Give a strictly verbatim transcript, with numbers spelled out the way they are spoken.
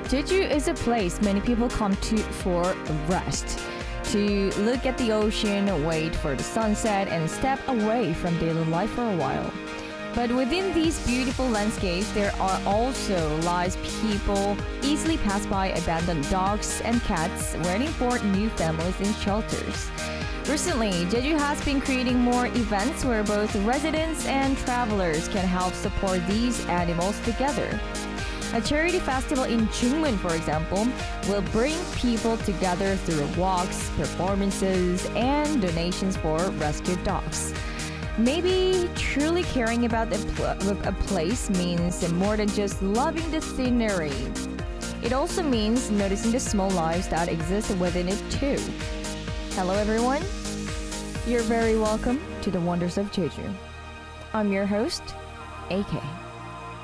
Jeju is a place many people come to for rest, to look at the ocean, wait for the sunset, and step away from daily life for a while. But within these beautiful landscapes, there are also lives people easily pass by abandoned dogs and cats waiting for new families in shelters. Recently, Jeju has been creating more events where both residents and travelers can help support these animals together. A charity festival in Jungmun, for example, will bring people together through walks, performances, and donations for rescued dogs. Maybe truly caring about a, pl- a place means more than just loving the scenery. It also means noticing the small lives that exist within it too. Hello everyone. You're very welcome to the Wonders of Jeju. I'm your host, A K.